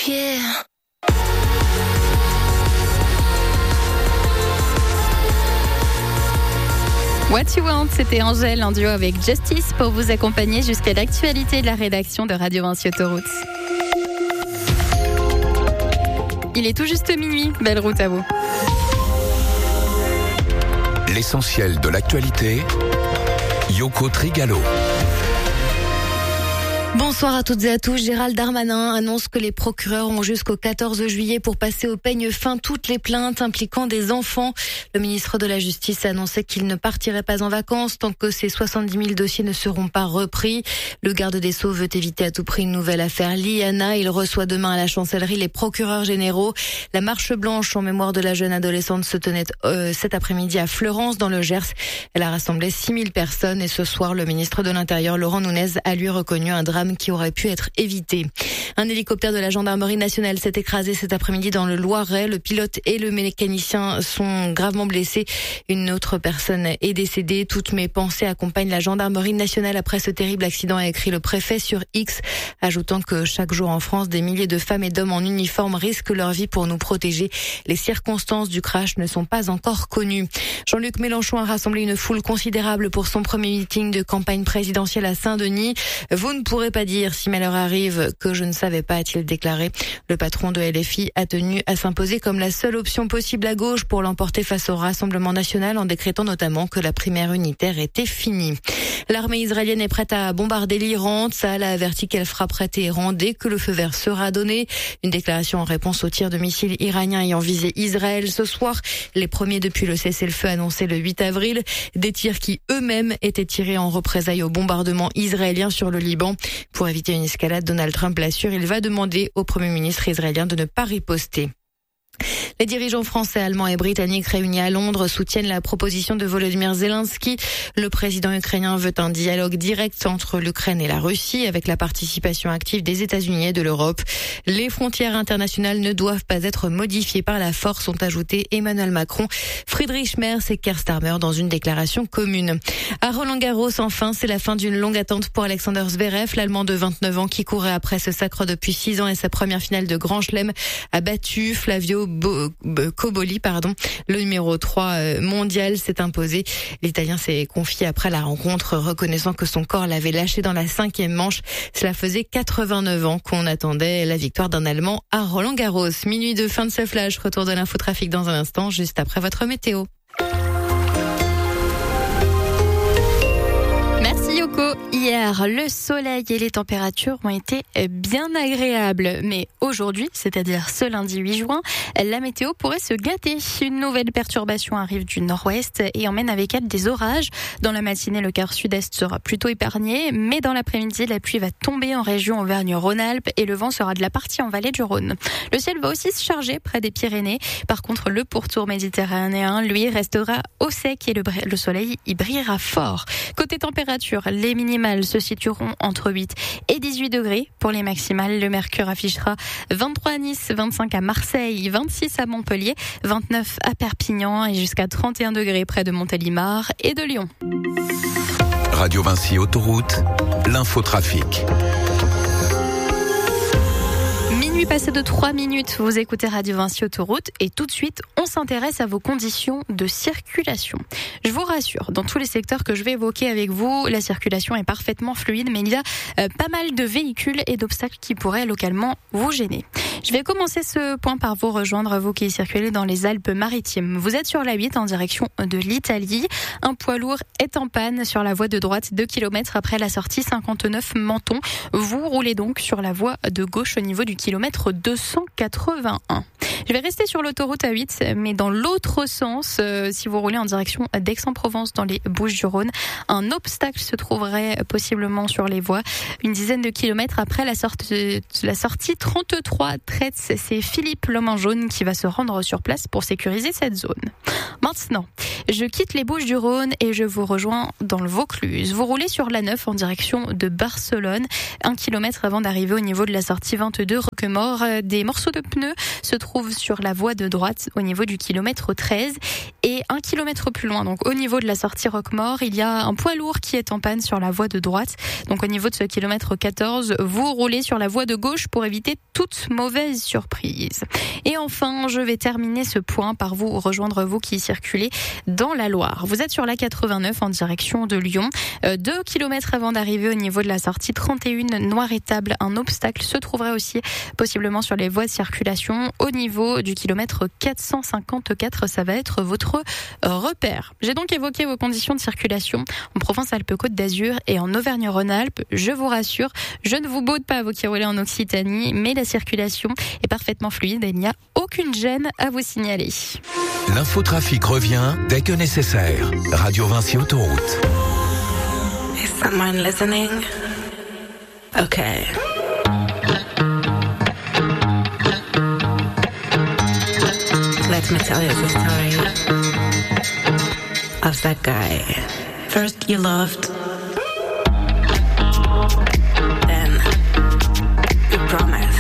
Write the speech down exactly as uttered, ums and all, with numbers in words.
pieds. What You Want, c'était Angèle en duo avec Justice pour vous accompagner jusqu'à l'actualité de la rédaction de Radio Vinci Autoroute. Il est tout juste minuit, belle route à vous. L'essentiel de l'actualité, Yoko Trigalo. Bonsoir à toutes et à tous. Gérald Darmanin annonce que les procureurs ont jusqu'au quatorze juillet pour passer au peigne fin toutes les plaintes impliquant des enfants. Le ministre de la Justice a annoncé qu'il ne partirait pas en vacances tant que ces soixante-dix mille dossiers ne seront pas repris. Le garde des Sceaux veut éviter à tout prix une nouvelle affaire Liana. Il reçoit demain à la chancellerie les procureurs généraux. La marche blanche en mémoire de la jeune adolescente se tenait euh, cet après-midi à Fleurance dans le Gers. Elle a rassemblé six mille personnes et ce soir, le ministre de l'Intérieur, Laurent Nunez, a lui reconnu un drame qui aurait pu être évité. Un hélicoptère de la gendarmerie nationale s'est écrasé cet après-midi dans le Loiret. Le pilote et le mécanicien sont gravement blessés. Une autre personne est décédée. Toutes mes pensées accompagnent la gendarmerie nationale après ce terrible accident, a écrit le préfet sur X, ajoutant que chaque jour en France, des milliers de femmes et d'hommes en uniforme risquent leur vie pour nous protéger. Les circonstances du crash ne sont pas encore connues. Jean-Luc Mélenchon a rassemblé une foule considérable pour son premier meeting de campagne présidentielle à Saint-Denis. Vous ne pourrez pas dire si malheur arrive que je ne savais pas, a-t-il déclaré. Le patron de L F I a tenu à s'imposer comme la seule option possible à gauche pour l'emporter face au Rassemblement national, en décrétant notamment que la primaire unitaire était finie. L'armée israélienne est prête à bombarder l'Iran. Tsahal a averti qu'elle frapperait Téhéran dès que le feu vert sera donné. Une déclaration en réponse aux tirs de missiles iraniens ayant visé Israël ce soir. Les premiers depuis le cessez-le-feu annoncé le huit avril. Des tirs qui eux-mêmes étaient tirés en représailles au bombardement israélien sur le Liban. Pour éviter une escalade, Donald Trump l'assure, il va demander au Premier ministre israélien de ne pas riposter. Les dirigeants français, allemands et britanniques réunis à Londres soutiennent la proposition de Volodymyr Zelensky. Le président ukrainien veut un dialogue direct entre l'Ukraine et la Russie avec la participation active des États-Unis et de l'Europe. Les frontières internationales ne doivent pas être modifiées par la force, ont ajouté Emmanuel Macron, Friedrich Merz et Keir Starmer dans une déclaration commune. À Roland-Garros, enfin, c'est la fin d'une longue attente pour Alexander Zverev, l'Allemand de vingt-neuf ans qui courait après ce sacre depuis six ans et sa première finale de Grand Chelem a battu Flavio Bo- Cobolli, pardon. Le numéro trois mondial s'est imposé. L'Italien s'est confié après la rencontre, reconnaissant que son corps l'avait lâché dans la cinquième manche. Cela faisait quatre-vingt-neuf ans qu'on attendait la victoire d'un Allemand à Roland-Garros. Minuit de fin de ce flash. Retour de l'infotrafic dans un instant, juste après votre météo. Merci Yoko. Hier, le soleil et les températures ont été bien agréables. Mais aujourd'hui, c'est-à-dire ce lundi huit juin, la météo pourrait se gâter. Une nouvelle perturbation arrive du nord-ouest et emmène avec elle des orages. Dans la matinée, le quart sud-est sera plutôt épargné. Mais dans l'après-midi, la pluie va tomber en région Auvergne-Rhône-Alpes et le vent sera de la partie en vallée du Rhône. Le ciel va aussi se charger près des Pyrénées. Par contre, le pourtour méditerranéen, lui, restera au sec et le, le soleil y brillera fort. Côté température, les minimales se situeront entre huit et dix-huit degrés. Pour les maximales, le mercure affichera vingt-trois à Nice, vingt-cinq à Marseille, vingt-six à Montpellier, vingt-neuf à Perpignan et jusqu'à trente et un degrés près de Montélimar et de Lyon. Radio Vinci Autoroute, l'infotrafic. Minuit passé de trois minutes, vous écoutez Radio Vinci Autoroute et tout de suite, on s'intéresse à vos conditions de circulation. Je vous rassure, dans tous les secteurs que je vais évoquer avec vous, la circulation est parfaitement fluide, mais il y a euh, pas mal de véhicules et d'obstacles qui pourraient localement vous gêner. Je vais commencer ce point par vous rejoindre, vous qui circulez dans les Alpes-Maritimes. Vous êtes sur la huit en direction de l'Italie. Un poids lourd est en panne sur la voie de droite, deux kilomètres après la sortie cinquante-neuf Menton. Vous roulez donc sur la voie de gauche au niveau du kilomètre deux cent quatre-vingt-un. Je vais rester sur l'autoroute A huit, mais dans l'autre sens, euh, si vous roulez en direction d'Aix-en-Provence dans les Bouches-du-Rhône, un obstacle se trouverait possiblement sur les voies. Une dizaine de kilomètres après la sortie, la sortie trente-trois Tretz, c'est Philippe l'homme en jaune qui va se rendre sur place pour sécuriser cette zone. Maintenant, je quitte les Bouches-du-Rhône et je vous rejoins dans le Vaucluse. Vous roulez sur l'A neuf en direction de Barcelone, un kilomètre avant d'arriver au niveau de la sortie vingt-deux. angle mort. Des morceaux de pneus se trouvent sur la voie de droite au niveau du kilomètre treize et un kilomètre plus loin, donc au niveau de la sortie Roquemaure, il y a un poids lourd qui est en panne sur la voie de droite. Donc au niveau de ce kilomètre quatorze, vous roulez sur la voie de gauche pour éviter toute mauvaise surprise. Et enfin, je vais terminer ce point par vous rejoindre, vous qui circulez dans la Loire. Vous êtes sur la quatre-vingt-neuf en direction de Lyon. Euh, deux kilomètres avant d'arriver au niveau de la sortie trente et un, Noir-Étable, un obstacle se trouverait aussi possiblement sur les voies de circulation. Au niveau du kilomètre quatre cent cinquante-quatre, ça va être votre repère. J'ai donc évoqué vos conditions de circulation en Provence-Alpes-Côte d'Azur et en Auvergne-Rhône-Alpes. Je vous rassure, je ne vous baude pas, vous qui roulez en Occitanie, mais la circulation est parfaitement fluide et il n'y a aucune gêne à vous signaler. L'infotrafic revient dès que nécessaire. Radio Vinci Autoroute. Is someone listening? Okay. Let me tell you the story of that guy. First you loved, then you promised.